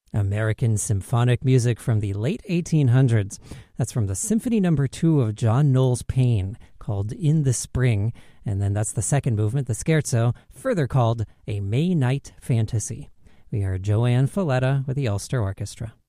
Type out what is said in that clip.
American symphonic music from the late 1800s. That's from the Symphony No. 2 of John Knowles Paine, called In the Spring, and then that's the second movement, the scherzo, further called A May Night Fantasy. We are Joanne Falletta with the Ulster Orchestra.